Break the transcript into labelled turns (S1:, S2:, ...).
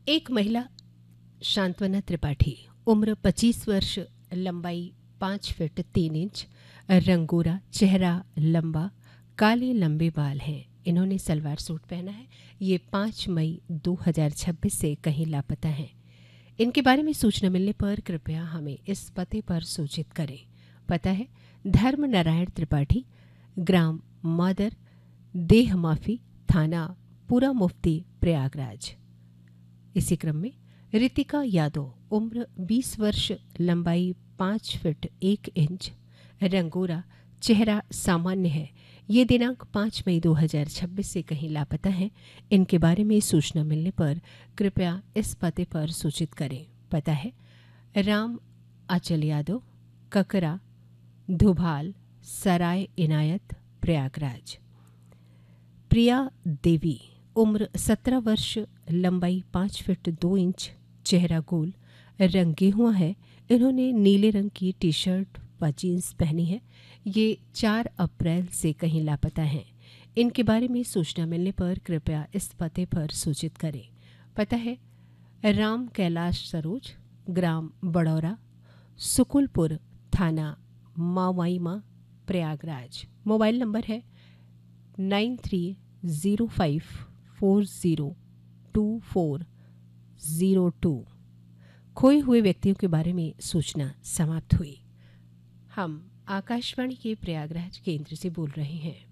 S1: एक महिला शांतवना त्रिपाठी, उम्र 25 वर्ष, लंबाई 5 फीट 3 इंच, रंगोरा, चेहरा लंबा, काले लंबे बाल हैं। इन्होंने सलवार सूट पहना है। ये 5 मई 2026 से कहीं लापता हैं। इनके बारे में सूचना मिलने पर कृपया हमें इस पते पर सूचित करें। पता है धर्म नारायण त्रिपाठी, ग्राम मादर, देह माफी, थाना पूरा मुफ्ती, प्रयागराज। इसी क्रम में रितिका यादव, उम्र 20 वर्ष, लंबाई 5 फीट 1 इंच, रंगोरा, चेहरा सामान्य है। ये दिनांक 5 मई 2026 से कहीं लापता हैं। इनके बारे में सूचना मिलने पर कृपया इस पते पर सूचित करें। पता है राम आचल यादव, ककरा, धुभाल, सराय इनायत, प्रयागराज। प्रिया देवी, उम्र 17 वर्ष, लंबाई 5 फीट 2 इंच, चेहरा गोल, रंग गेहुआ है। इन्होंने नीले रंग की टी शर्ट व जीन्स पहनी है। ये 4 अप्रैल से कहीं लापता हैं। इनके बारे में सूचना मिलने पर कृपया इस पते पर सूचित करें। पता है राम कैलाश सरोज, ग्राम बड़ौरा, सुकुलपुर, थाना मावाईमा, प्रयागराज। मोबाइल नंबर है 9305402402। खोए हुए व्यक्तियों के बारे में सूचना समाप्त हुई। हम आकाशवाणी के प्रयागराज केंद्र से बोल रहे हैं।